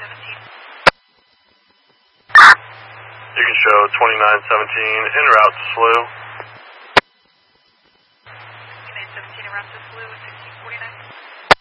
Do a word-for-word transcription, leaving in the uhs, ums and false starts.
seventeen. You can show twenty-nine seventeen en route to S L U. twenty-nine seventeen en route to S L U with sixteen forty-nine.